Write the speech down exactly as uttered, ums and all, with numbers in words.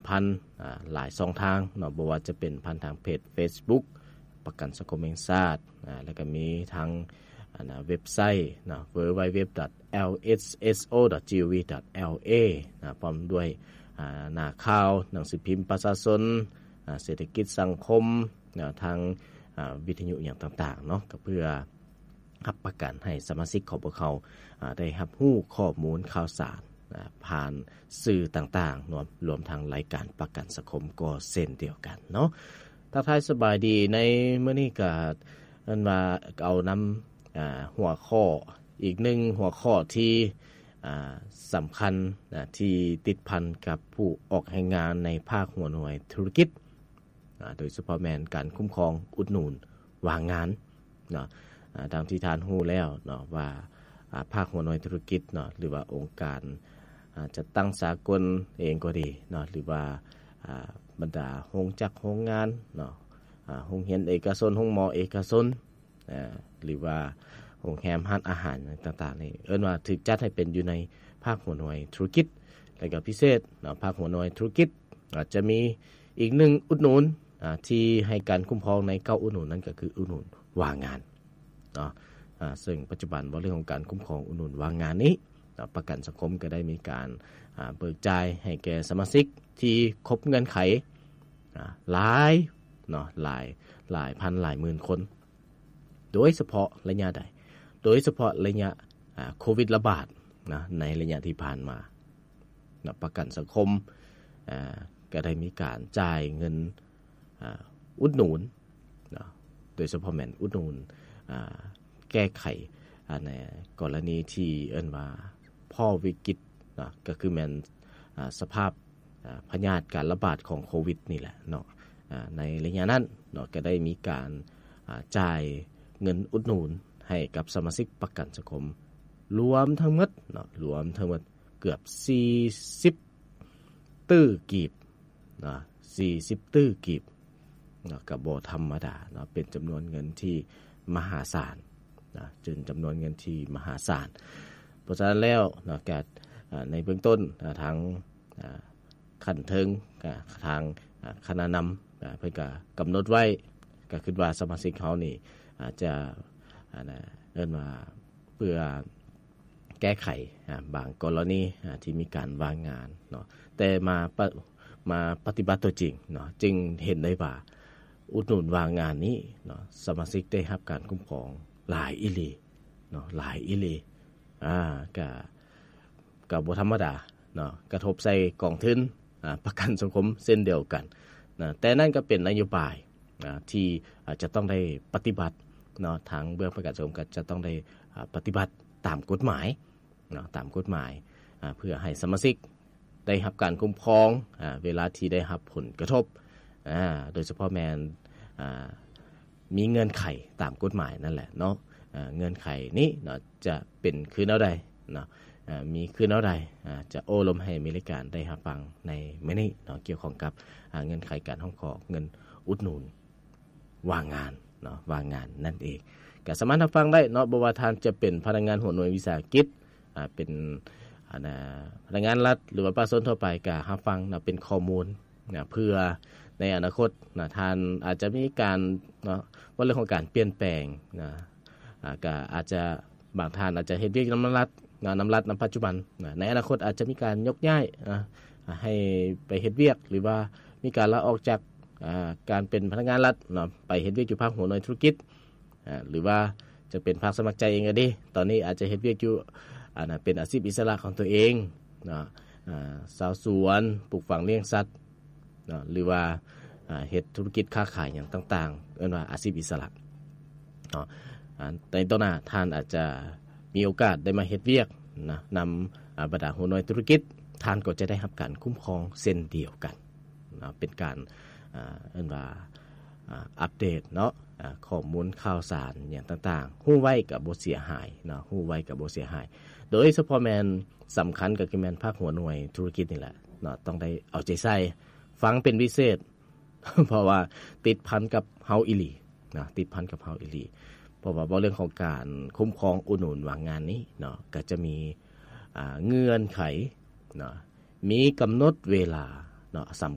พันอ่าหลายช่องทางเนาะบ่ว่าจะเป็นผ่านทางเพจ Facebook ประกันสังคมแห่งชาติอ่าแล้วก็มีทางอ่านะเว็บไซต์เนาะ ดับเบิลยู ดับเบิลยู ดับเบิลยู ดอท แอล เอส เอส โอ ดอท จี โอ วี ดอท แอล เอ นะพร้อมด้วยอ่าหน้าข่าวหนังสือพิมพ์ประชาชนอ่าเศรษฐกิจสังคมนะทางอ่าวิทยุอย่างต่างๆเนาะก็เพื่อรับประกันให้สมาชิกของพวกเขาอ่าได้รับรู้ข้อมูลข่าวสารผ่านสื่อต่างๆรวมรวมทางรายการประกันสังคมก็เช่นเดียวกันเนาะทักทายสบายดีในมื้อนี้ก็อันว่าเอานำอ่าหัวข้ออีกหนึ่งหัวข้อที่อ่าสำคัญนะที่ติดพันกับผู้ออกแรงงานในภาคหัวหน่วยธุรกิจอ่าโดยเฉพาะแม่นการคุ้มครองอุดหนุนวางงานเนาะอ่าตามที่ทานฮู้แล้วเนาะว่าอ่าภาคหัวหน่วยธุรกิจเนาะหรือว่าองค์การจะตั้งสากลเองก็ดีเนาะหรือว่าบรรดาโรงจักรโรงงานเนาะโรงเรียนเอกชนโรงหมอเอกชนหรือว่าโรงแรมร้านอาหารต่างๆนี่เอิ้นว่าถูกจัดให้เป็นอยู่ในภาคหัวหน่วยธุรกิจแล้วก็พิเศษเนาะภาคหัวหน่วยธุรกิจอาจจะมีอีกหนึ่งอุดหนุนที่ให้การคุ้มครองในเก้าอุดหนุนนั่นก็คืออุดหนุนว่างงานเนาะซึ่งปัจจุบันเรื่องของการคุ้มครองอุดหนุนว่างงานนี้ประกันสังคมก็ได้มีการเบิกจ่ายให้แก่สมาชิกที่ครบเงื่อนไขหลายเนาะหลายหลายพันหลายหมื่นคนโดยเฉพาะระยะใดโดยเฉพาะระยะโควิดระบาดนะในระยะที่ผ่านมานะประกันสังคมก็ได้มีการจ่ายเงินอุดหนุนนะโดยเฉพาะแม่นอุดหนุนแก้ไขในกรณีที่เอิ้นว่าพ่อวิกฤตนะก็คือแม่นสภาพพยาธิการระบาดของโควิดนี่แหละเนาะในระยะนั้นเนาะก็ได้มีการจ่ายเงินอุดหนุนให้กับสมาชิกประกันสังคมรวมทั้งหมดเนาะรวมทั้งหมดเกือบสี่สิบตื้อกีบนะสี่สิบตื้อกีบเนาะก็บ่ธรรมดาเนาะเป็นจำนวนเงินที่มหาศาลนะจึงจำนวนเงินที่มหาศาลเพราะฉะนั้นแล้วนะแกในเบื้องต้นทางขั้นเทิงทางคณะนำเพิ่นก็กำหนดไว้ก็คิดว่าสมาชิกเขานี่อาจจะเอิ้นว่าเพื่อแก้ไขบางกรณีที่มีการวางงานเนาะแต่มามาปฏิบัติตัวจริงเนาะจึงเห็นได้ว่าอุดหนุนวางงานนี้เนาะสมาชิกได้รับการคุ้มครองหลายอีหลีเนาะหลายอีหลีอ่าก็ก็บ่ธรรมดาเนาะกระทบใส่กองทุนอ่าประกันสังคมเส้นเดียวกันนะแต่นั่นก็เป็นนโยบายนะที่อาจจะต้องได้ปฏิบัติเนาะทางเบื้องประกันสังคมก็จะต้องได้ปฏิบัติตามกฎหมายเนาะตามกฎหมายอ่าเพื่อให้สมาชิกได้รับการคุ้มครองอ่าเวลาที่ได้รับผลกระทบอ่าโดยเฉพาะแม่นอ่ามีเงื่อนไขตามกฎหมายนั่นแหละเนาะเงื่อนไขนี้เนาะจะเป็นคือแนวใดเนาะมีคือแนวใดจะโอ้ลมให้มีรายการได้รับฟังในมื้อนี้เนาะเกี่ยวข้องกับเงื่อนไขการห้องขอเงินอุดหนุนว่างงานเนาะว่างงานนั่นเองก็สามารถรับฟังได้เนาะบ่ว่าท่านจะเป็นพนักงานหัวหน่วยวิสาหกิจอ่าเป็นอ่าพนักงานรัฐหรือว่าประชาชนทั่วไปก็รับฟังเนาะเป็นข้อมูลนะเพื่อในอนาคตนะท่านอาจจะมีการเนาะว่าเรื่องของการเปลี่ยนแปลงนะอ่าก็อาจจะบางท่านอาจจะเฮ็ดเวียกนำรัฐนะนำรัฐนำปัจจุบันนะในอนาคตอาจจะมีการยกย้ายนะให้ไปเฮ็ดเวียกหรือว่ามีการลาออกจากอ่าการเป็นพนักงานรัฐเนาะไปเฮ็ดเวียกอยู่ภาคหัวหน่วยธุรกิจอ่าหรือว่าจะเป็นภาคสมัครใจเองก็ดีตอนนี้อาจจะเฮ็ดเวียกอยู่อ่านะเป็นอาชีพอิสระของตัวเองเนาะอ่าชาวสวนปลูกฝังเลี้ยงสัตว์เนาะหรือว่าอ่าเฮ็ดธุรกิจค้าขายอย่างต่างๆเอิ้นว่าอาชีพอิสระเนาะอ่าในต้นหน้าท่านอาจจะมีโอกาสได้มาเฮ็ดเวียกนะนำอ่าบรรดาหัวหน่วยธุรกิจท่านก็จะได้รับการคุ้มครองเช่นเดียวกันนะเป็นการอ่าเอิ้นว่าอ่าอัปเดตเนาะอ่าข้อมูลข่าวสารอย่างต่างๆฮู้ไว้ก็บ่เสียหายเนาะฮู้ไว้ก็บ่เสียหายโดยเฉพาะแม่นสำคัญก็คือแม่นภาคหัวหน่วยธุรกิจนี่แหละเนาะต้องได้เอาใจใส่ฟังเป็นพิเศษ เพราะว่าติดพันกับเฮาอีหลีนะติดพันกับเฮาอีหลีเพราะว่าเรื่องของการคุ้มครองอุดหนุนวางงานนี้เนาะก็จะมีอ่าเงื่อนไขเนาะมีกำหนดเวลาเนาะส